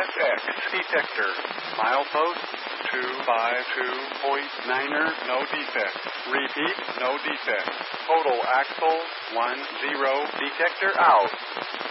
FX detector. Milepost 252.9er, no defect. Repeat, no defect. Total axle 10, detector out.